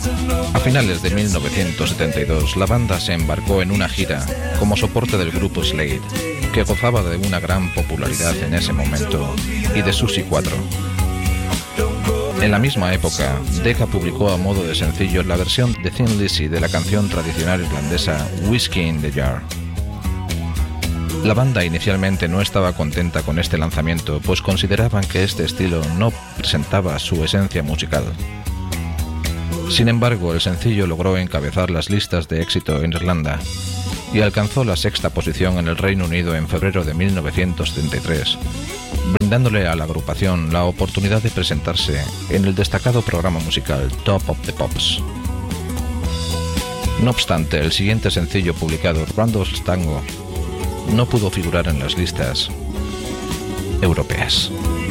A finales de 1972, la banda se embarcó en una gira como soporte del grupo Slade, que gozaba de una gran popularidad en ese momento, y de Susie 4. En la misma época, Decca publicó a modo de sencillo la versión de Thin Lizzy de la canción tradicional irlandesa Whiskey in the Jar. La banda inicialmente no estaba contenta con este lanzamiento, pues consideraban que este estilo no presentaba su esencia musical. Sin embargo, el sencillo logró encabezar las listas de éxito en Irlanda y alcanzó la 6ª posición en el Reino Unido en febrero de 1973, brindándole a la agrupación la oportunidad de presentarse en el destacado programa musical Top of the Pops. No obstante, el siguiente sencillo publicado, Randall's Tango, no pudo figurar en las listas europeas.